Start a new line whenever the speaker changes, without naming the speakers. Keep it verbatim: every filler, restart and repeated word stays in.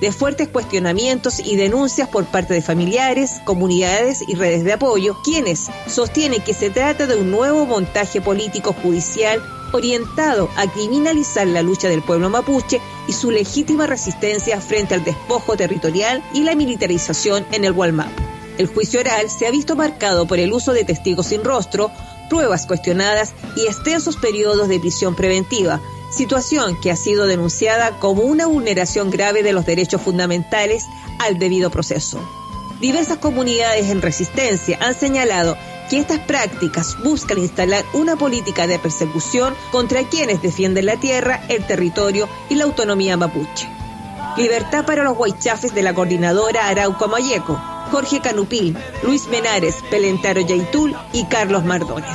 de fuertes cuestionamientos y denuncias por parte de familiares, comunidades y redes de apoyo, quienes sostienen que se trata de un nuevo montaje político judicial orientado a criminalizar la lucha del pueblo mapuche y su legítima resistencia frente al despojo territorial y la militarización en el Gualmapu. El juicio oral se ha visto marcado por el uso de testigos sin rostro, pruebas cuestionadas y extensos periodos de prisión preventiva, situación que ha sido denunciada como una vulneración grave de los derechos fundamentales al debido proceso. Diversas comunidades en resistencia han señalado que estas prácticas buscan instalar una política de persecución contra quienes defienden la tierra, el territorio y la autonomía mapuche. Libertad para los huaychafes de la coordinadora Arauco Mayeco, Jorge Canupil, Luis Menares, Pelentaro Yaitul y Carlos Mardones.